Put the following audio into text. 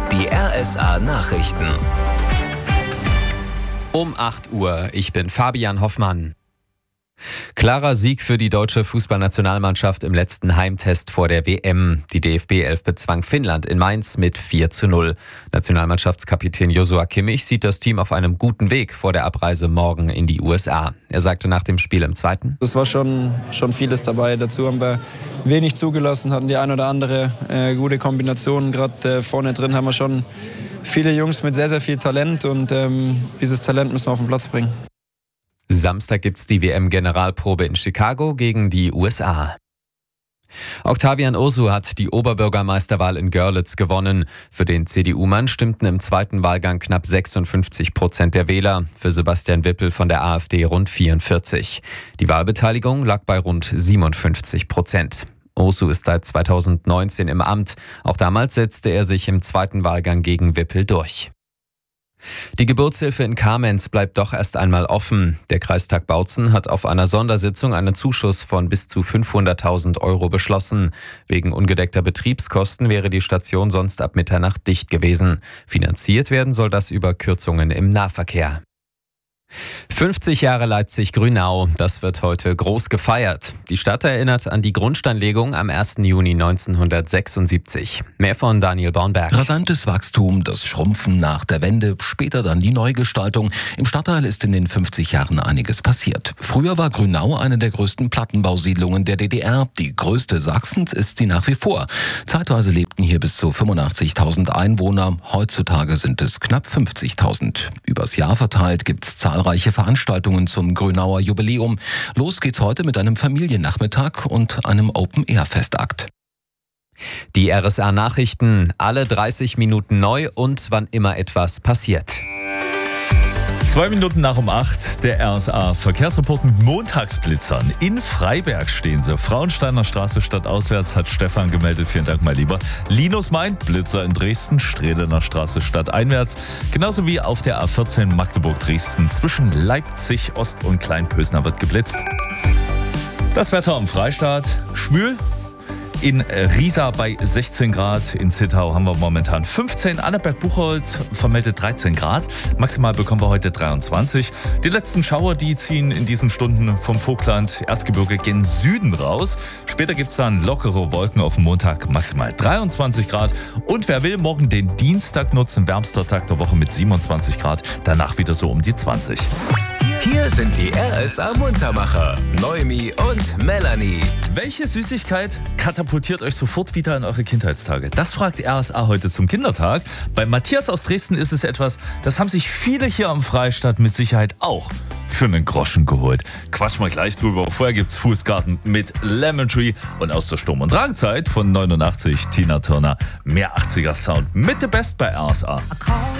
Die RSA Nachrichten. Um 8 Uhr, ich bin Fabian Hoffmann. Klarer Sieg für die deutsche Fußballnationalmannschaft im letzten Heimtest vor der WM. Die DFB-11 bezwang Finnland in Mainz mit 4:0. Nationalmannschaftskapitän Joshua Kimmich sieht das Team auf einem guten Weg vor der Abreise morgen in die USA. Er sagte nach dem Spiel im zweiten: Es war schon vieles dabei. Dazu haben wir wenig zugelassen, hatten die ein oder andere gute Kombinationen. Gerade vorne drin haben wir schon viele Jungs mit sehr, sehr viel Talent und dieses Talent müssen wir auf den Platz bringen. Samstag gibt's die WM-Generalprobe in Chicago gegen die USA. Octavian Osu hat die Oberbürgermeisterwahl in Görlitz gewonnen. Für den CDU-Mann stimmten im zweiten Wahlgang knapp 56% der Wähler, für Sebastian Wippel von der AfD rund 44%. Die Wahlbeteiligung lag bei rund 57%. Osu ist seit 2019 im Amt. Auch damals setzte er sich im zweiten Wahlgang gegen Wippel durch. Die Geburtshilfe in Kamenz bleibt doch erst einmal offen. Der Kreistag Bautzen hat auf einer Sondersitzung einen Zuschuss von bis zu 500.000 € beschlossen. Wegen ungedeckter Betriebskosten wäre die Station sonst ab Mitternacht dicht gewesen. Finanziert werden soll das über Kürzungen im Nahverkehr. 50 Jahre Leipzig-Grünau, das wird heute groß gefeiert. Die Stadt erinnert an die Grundsteinlegung am 1. Juni 1976. Mehr von Daniel Bornberg. Rasantes Wachstum, das Schrumpfen nach der Wende, später dann die Neugestaltung. Im Stadtteil ist in den 50 Jahren einiges passiert. Früher war Grünau eine der größten Plattenbausiedlungen der DDR. Die größte Sachsens ist sie nach wie vor. Zeitweise lebten hier bis zu 85.000 Einwohner. Heutzutage sind es knapp 50.000. Übers Jahr verteilt gibt's zahlreiche Veranstaltungen zum Grünauer Jubiläum. Los geht's heute mit einem Familiennachmittag und einem Open-Air-Festakt. Die RSA Nachrichten, alle 30 Minuten neu und wann immer etwas passiert. 2 Minuten nach um 8, der RSA Verkehrsreport mit Montagsblitzern. In Freiberg stehen sie. Frauensteiner Straße stadtauswärts hat Stefan gemeldet. Vielen Dank, mein Lieber. Linus meint Blitzer in Dresden, Strehlener Straße stadteinwärts. Genauso wie auf der A14 Magdeburg-Dresden. Zwischen Leipzig, Ost und Kleinpösner wird geblitzt. Das Wetter am Freistaat. Schwül. In Riesa bei 16 Grad, in Zittau haben wir momentan 15, Annaberg-Buchholz vermeldet 13 Grad, maximal bekommen wir heute 23. Die letzten Schauer, die ziehen in diesen Stunden vom Vogtland, Erzgebirge gen Süden raus. Später gibt es dann lockere Wolken auf dem Montag, maximal 23 Grad. Und wer will, morgen den Dienstag nutzen, wärmster Tag der Woche mit 27 Grad, danach wieder so um die 20. Hier sind die RSA Muntermacher, Noemi und Melanie. Welche Süßigkeit katapultiert euch sofort wieder in eure Kindheitstage? Das fragt RSA heute zum Kindertag. Bei Matthias aus Dresden ist es etwas, das haben sich viele hier am Freistaat mit Sicherheit auch für einen Groschen geholt. Quatsch mal gleich drüber. Vorher gibt's Fußgarten mit Lemon Tree und aus der Sturm- und Drangzeit von 89 Tina Turner. Mehr 80er Sound mit The Best bei RSA.